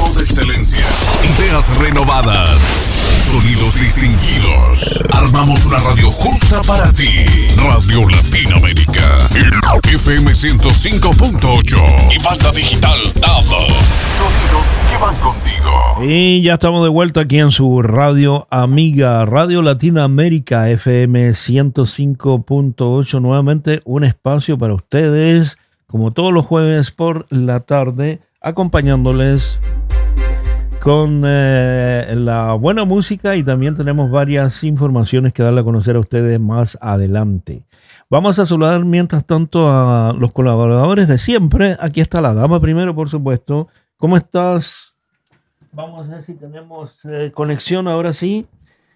Equipo de excelencia. Ideas renovadas. Sonidos distinguidos. Armamos una radio justa para ti. Radio Latinoamérica. FM 105.8. Y banda digital DAB. Sonidos que van contigo. Y ya estamos de vuelta aquí en su radio amiga, Radio Latinoamérica, FM 105.8. Nuevamente un espacio para ustedes, como todos los jueves por la tarde, acompañándoles con la buena música, y también tenemos varias informaciones que darle a conocer a ustedes más adelante. Vamos a saludar mientras tanto a los colaboradores de siempre. Aquí está la dama primero, por supuesto. ¿Cómo estás? Vamos a ver si tenemos conexión ahora sí.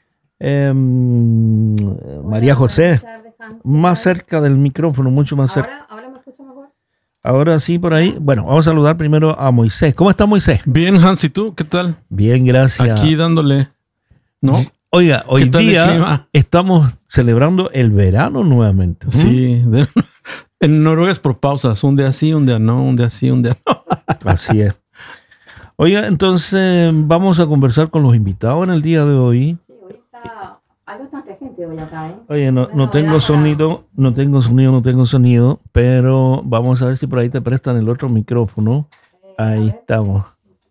María José, más cerca del micrófono, mucho más cerca. ¿Ahora me escucho mejor? Ahora sí, por ahí. Bueno, vamos a saludar primero a Moisés. ¿Cómo está Moisés? Bien, Hans, ¿y tú? ¿Qué tal? Bien, gracias. Aquí dándole, ¿no? Oiga, hoy día estamos celebrando el verano nuevamente. Sí, en Noruega es por pausas. Un día sí, un día no, un día sí, un día no. Así es. Oiga, entonces vamos a conversar con los invitados en el día de hoy. Sí, ahorita hay bastante gente hoy acá, ¿eh? Oye, no tengo sonido, no tengo sonido, pero vamos a ver si por ahí te prestan el otro micrófono. Ahí estamos.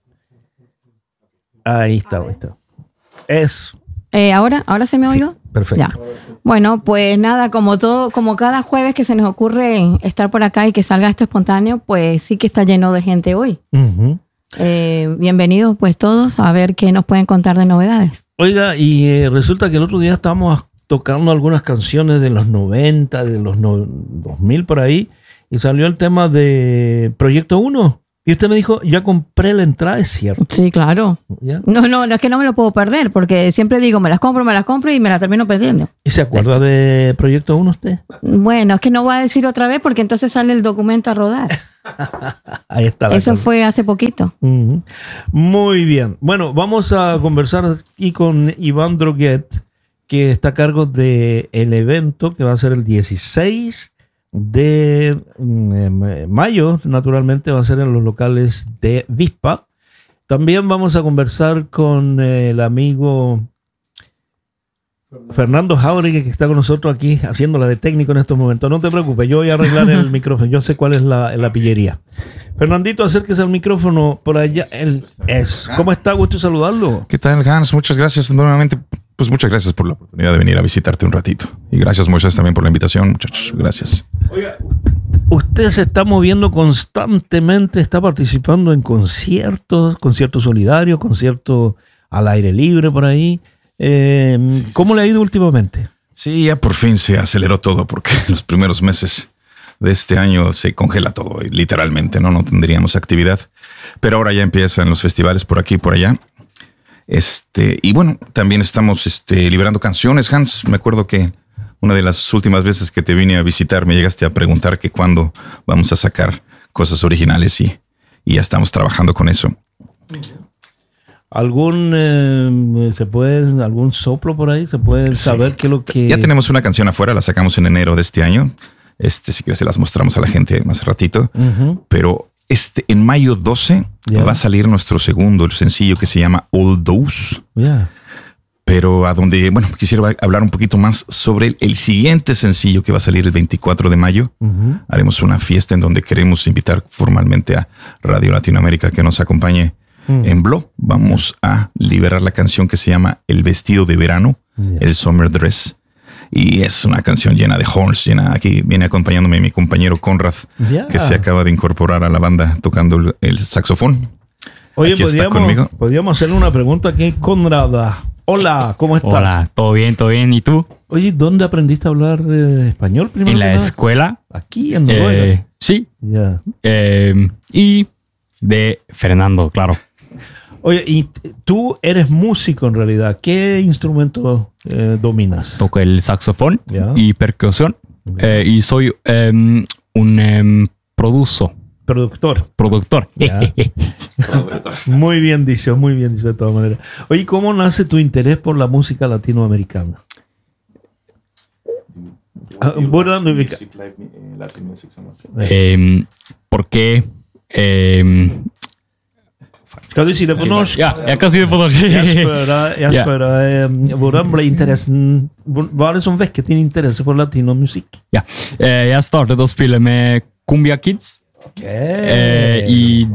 Ahí está. Eso. ¿Ahora se me oigo? Sí, perfecto. Ya. Bueno, pues nada, como cada jueves que se nos ocurre estar por acá y que salga esto espontáneo, pues sí que está lleno de gente hoy. Uh-huh. Bienvenidos pues todos a ver qué nos pueden contar de novedades. Oiga, y resulta que el otro día estábamos tocando algunas canciones de los 90, de los 2000 por ahí, y salió el tema de Proyecto 1. Y usted me dijo, ya compré la entrada, ¿es cierto? Sí, claro. ¿Ya? No, es que no me lo puedo perder, porque siempre digo, me las compro y me las termino perdiendo. ¿Y se acuerda de Proyecto 1 usted? Bueno, es que no voy a decir otra vez porque entonces sale el documento a rodar. Ahí está. Eso fue hace poquito. Uh-huh. Muy bien. Bueno, vamos a conversar aquí con Iván Droguet, que está a cargo del evento que va a ser el 16 de mayo, naturalmente va a ser en los locales de Vispa. También vamos a conversar con el amigo Fernando Jauregui, que está con nosotros aquí haciéndola de técnico en estos momentos. No te preocupes, yo voy a arreglar el micrófono, yo sé cuál es la pillería. Fernandito, acérquese al micrófono por allá. ¿Cómo está? Gusto saludarlo. ¿Qué tal, Hans? Muchas gracias nuevamente. Pues muchas gracias por la oportunidad de venir a visitarte un ratito. Y gracias, Moisés, también por la invitación, muchachos. Gracias. Oiga, usted se está moviendo constantemente, está participando en conciertos solidarios, conciertos al aire libre por ahí. ¿Cómo le ha ido últimamente? Sí, ya por fin se aceleró todo, porque en los primeros meses de este año se congela todo, literalmente, no tendríamos actividad. Pero ahora ya empiezan los festivales por aquí y por allá. Y bueno, también estamos liberando canciones, Hans. Me acuerdo que una de las últimas veces que te vine a visitar me llegaste a preguntar que cuándo vamos a sacar cosas originales y ya estamos trabajando con eso. ¿Algún soplo por ahí? ¿Se puede saber qué es lo que...? Ya tenemos una canción afuera, la sacamos en enero de este año. Si quieres se las mostramos a la gente más ratito. Uh-huh. Pero en mayo 12 va a salir nuestro segundo sencillo que se llama All Those. Yeah. Pero quisiera hablar un poquito más sobre el siguiente sencillo que va a salir el 24 de mayo. Uh-huh. Haremos una fiesta en donde queremos invitar formalmente a Radio Latinoamérica que nos acompañe en Blo. Vamos a liberar la canción que se llama El Vestido de Verano, el Summer Dress. Y es una canción llena de horns, aquí viene acompañándome mi compañero Conrad, que se acaba de incorporar a la banda tocando el saxofón. Oye, podríamos hacerle una pregunta aquí, Conrad. Hola, ¿cómo estás? Hola, todo bien. ¿Y tú? Oye, ¿dónde aprendiste a hablar español primero? En la escuela. Aquí en Noruega. Sí. Yeah. Y de Fernando, claro. Oye, y tú eres músico en realidad. ¿Qué instrumento dominas? Toco el saxofón y percusión. Y soy un productor. Muy bien dicho de todas maneras. Oye, ¿cómo nace tu interés por la música latinoamericana? Porque Skal du si det på norsk? Ja, jeg kan si det på norsk. Jeg spør deg, hvordan ble interessen, hva er det som vekket din interesse for latinomusikk? Ja. Jeg startet å spille med Cumbia Kids. I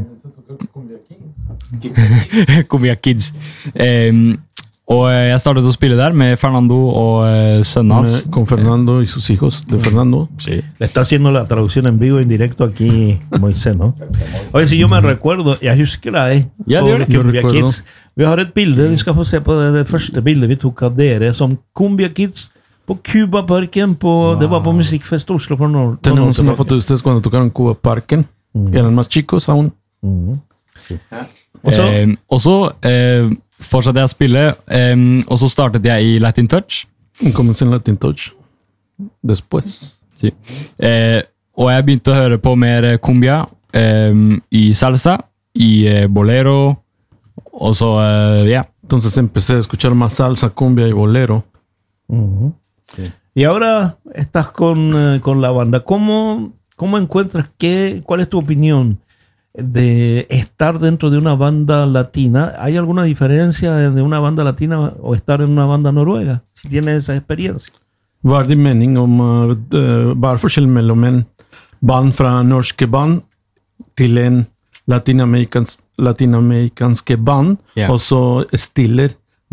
Cumbia Kids. Og jeg startet å spille der med Fernando og sønnen hans. Con Fernando y sus hijos de Fernando. Sí. Le está haciendo la traducción en vivo, en directo aquí, Moisés, ¿no? Oye, si yo me recuerdo, jeg husker deg. Ja, det gjør det. Cumbia Kids. Vi har et bilde, vi skal få se på det første bildet vi tok av dere, som Cumbia Kids på Cubaparken, det var på Musikkfest Oslo for noen år. Tenemos una foto de ustedes cuando tocaron Cuba Parken. Eran más chicos aún. Sí. Og så fortsatte jeg å spille, og så startet jeg i Latin Touch. Comencé en Latin Touch. Después. Sí. Og jeg begynte å høre på mer cumbia, i salsa, i bolero, og så, ja. Entonces empecé a escuchar más salsa, cumbia y bolero. Sí. Y ahora estás con la banda. ¿Cómo encuentras cuál es tu opinión de estar dentro de una banda latina? ¿Hay alguna diferencia de una banda latina o estar en una banda noruega? Si tienes esa experiencia. Hva er din mening om hva er forskjellen mellom en band fra norske band til en latinamerikanske band, og så stiller?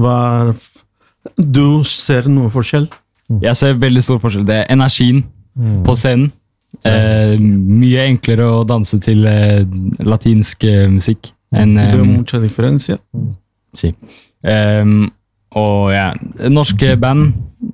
Du ser noe forskjell? Jeg ser veldig stor forskjell. Det er energien på scenen. Mye enklere å danse til latinsk musikk enn mucha diferencia. Sí. Og ja, norske band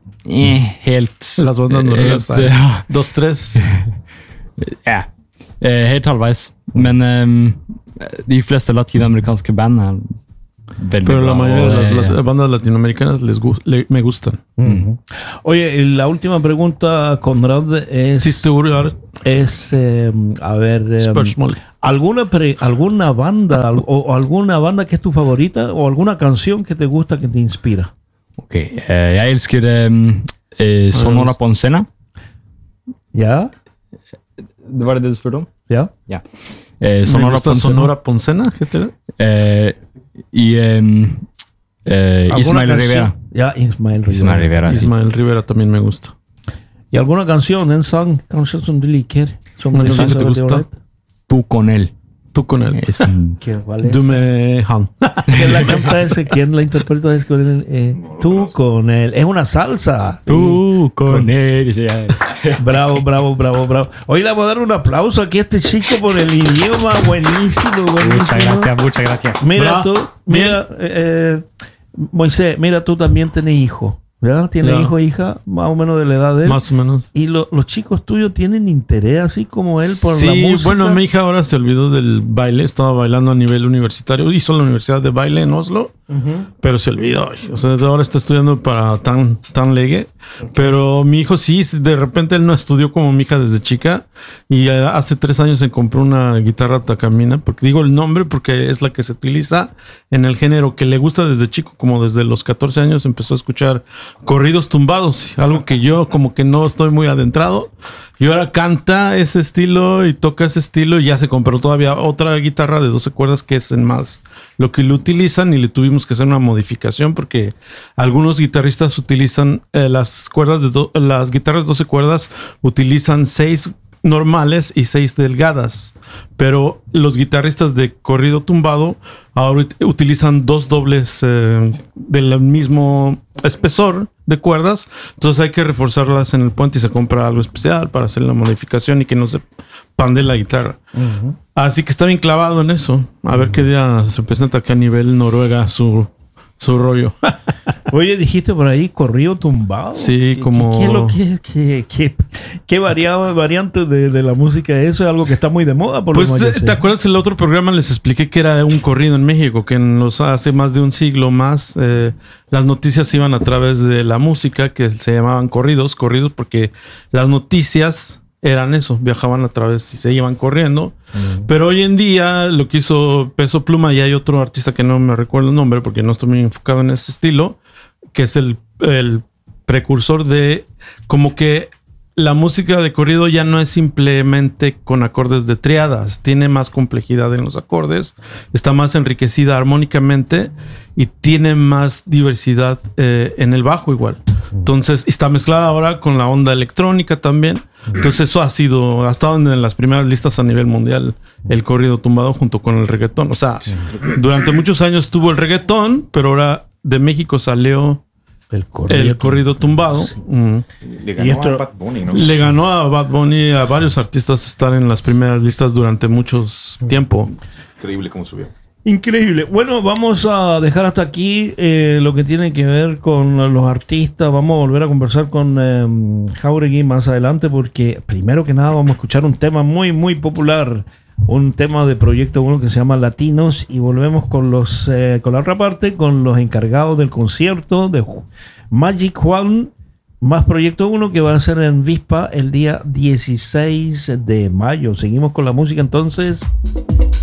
helt Las bandas noruegas dos, tres. Ja, helt halvveis. Men de fleste latinamerikanske band er veldig Pero bra. la mayoría de las bandas latinoamericanas me gustan. Oye, la última pregunta, Konrad, Siste ord es a ver, spørsmål. ¿alguna banda o alguna banda que es tu favorita o alguna canción que te gusta, que te inspira? Ok, jeg elsker Sonora Ponceña. ¿Ya? Det var det du spurte om? ¿Ya? Ja. Me Sonora gusta Ponceña. Sonora Ponceña, heter det? Y Ismael Rivera. Ya, Ismael Rivera. Ismael Rivera, sí. Ismael Rivera también me gusta. ¿Y alguna canción, en sang, canción som du liker? Som Una canción que te gusta. Tú con él. Tú con él. Es ¿Cuál es? Du med han. ¿Quién la canta ese? ¿Quién la interpreta? Es con él. Tú con él. Es una salsa. Tú con él. Sí. Bravo, bravo, bravo, bravo. Hoy le vamos a dar un aplauso aquí a este chico por el idioma. Buenísimo, buenísimo. Muchas gracias. Mira tú, mira, Moisés, mira, tú también tienes hijo, ¿verdad? Tienes hijo e hija más o menos de la edad de él. Más o menos. Y los chicos tuyos tienen interés así como él por la música. Sí, bueno, mi hija ahora se olvidó del baile. Estaba bailando a nivel universitario. Hizo la universidad de baile en Oslo, pero se olvidó. O sea, ahora está estudiando para tan legue. Pero mi hijo sí, de repente él no estudió como mi hija desde chica. Y hace 3 años se compró una guitarra Takamine. Porque digo el nombre porque es la que se utiliza en el género que le gusta desde chico. Como desde los 14 años empezó a escuchar corridos tumbados. Algo que yo como que no estoy muy adentrado. Y ahora canta ese estilo y toca ese estilo. Y ya se compró todavía otra guitarra de 12 cuerdas que es en más lo que lo utilizan. Y le tuvimos que hacer una modificación porque algunos guitarristas utilizan las guitarras 12 cuerdas utilizan 6 normales y 6 delgadas, pero los guitarristas de corrido tumbado ahora utilizan 2 dobles del mismo espesor de cuerdas, entonces hay que reforzarlas en el puente y se compra algo especial para hacer la modificación y que no se pande la guitarra. Así que está bien clavado en eso, a ver qué día se presenta acá a nivel Noruega su rollo. Oye, dijiste por ahí corrido tumbado. Sí, como... ¿Qué es lo qué variante de la música? Eso es algo que está muy de moda. ¿Te acuerdas el otro programa? Les expliqué que era un corrido en México, que hace más de un siglo más las noticias iban a través de la música, que se llamaban corridos porque las noticias eran eso, viajaban a través y se iban corriendo. Pero hoy en día lo que hizo Peso Pluma, y hay otro artista que no me recuerdo el nombre porque no estoy muy enfocado en ese estilo, que es el precursor de como que la música de corrido ya no es simplemente con acordes de triadas, tiene más complejidad en los acordes, está más enriquecida armónicamente y tiene más diversidad en el bajo igual. Entonces está mezclada ahora con la onda electrónica también. Entonces eso ha estado en las primeras listas a nivel mundial, el corrido tumbado junto con el reggaetón. O sea, durante muchos años estuvo el reggaetón, pero ahora de México salió el corrido tumbado. Sí. Le ganó a Bad Bunny, ¿no? Le ganó a Bad Bunny, a varios artistas estar en las primeras listas durante muchos tiempo. Increíble cómo subió. Increíble. Bueno, vamos a dejar hasta aquí lo que tiene que ver con los artistas. Vamos a volver a conversar con Jáuregui más adelante porque primero que nada vamos a escuchar un tema muy, muy popular. Un tema de Proyecto 1 que se llama Latinos y volvemos con con la otra parte, con los encargados del concierto de Magic Juan más Proyecto 1 que va a ser en Vispa el día 16 de mayo. Seguimos con la música entonces.